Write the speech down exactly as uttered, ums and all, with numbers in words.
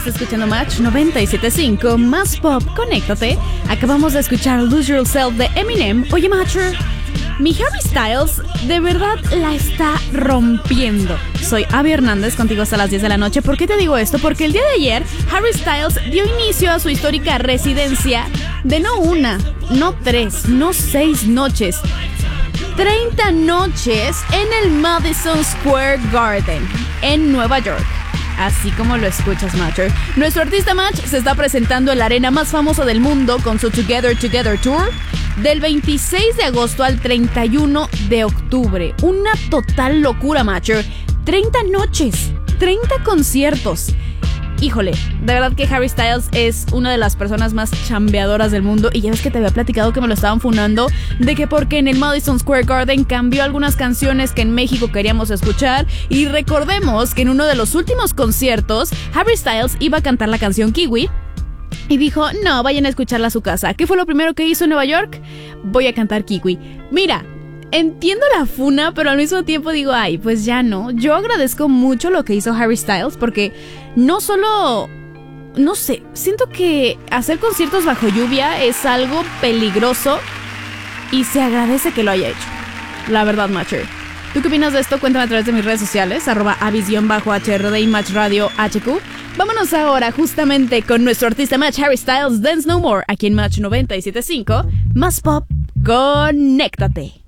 Estás escuchando Match noventa y siete punto cinco, más pop, conéctate. Acabamos de escuchar Lose Yourself de Eminem. Oye, Matcher, mi Harry Styles de verdad la está rompiendo. Soy Abby Hernández, contigo hasta las diez de la noche. ¿Por qué te digo esto? Porque el día de ayer Harry Styles dio inicio a su histórica residencia de no una, no tres, no seis noches, treinta noches en el Madison Square Garden, en Nueva York. Así como lo escuchas, Matcher. Nuestro artista Match se está presentando en la arena más famosa del mundo con su Together Together Tour del veintiséis de agosto al treinta y uno de octubre. Una total locura, Matcher. treinta noches, treinta conciertos. Híjole, de verdad que Harry Styles es una de las personas más chambeadoras del mundo. Y ya ves que te había platicado que me lo estaban funando de que porque en el Madison Square Garden cambió algunas canciones que en México queríamos escuchar. Y recordemos que en uno de los últimos conciertos Harry Styles iba a cantar la canción Kiwi y dijo, no, vayan a escucharla a su casa. ¿Qué fue lo primero que hizo en Nueva York? Voy a cantar Kiwi. Mira, entiendo la funa, pero al mismo tiempo digo, ay, pues ya no. Yo agradezco mucho lo que hizo Harry Styles porque no solo, no sé, siento que hacer conciertos bajo lluvia es algo peligroso y se agradece que lo haya hecho. La verdad, Matcher. ¿Tú qué opinas de esto? Cuéntame a través de mis redes sociales, arroba avis-H R D y Match Radio H Q. Vámonos ahora justamente con nuestro artista Match, Harry Styles, Dance No More, aquí en Match noventa y siete punto cinco. Más pop, conéctate.